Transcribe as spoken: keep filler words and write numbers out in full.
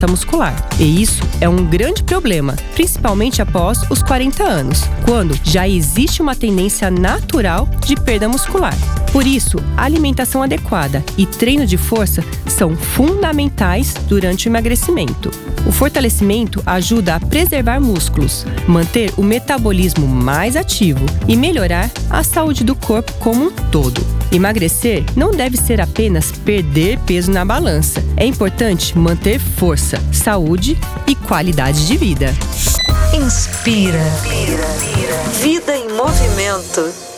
muscular. E isso é um grande problema, principalmente após os quarenta anos, quando já existe uma tendência natural de perda muscular. Por isso, a alimentação adequada e treino de força são fundamentais durante o emagrecimento. O fortalecimento ajuda a preservar músculos, manter o metabolismo mais ativo e melhorar a saúde do corpo como um todo. Emagrecer não deve ser apenas perder peso na balança. É importante manter força, saúde e qualidade de vida. Inspira. Vida em movimento.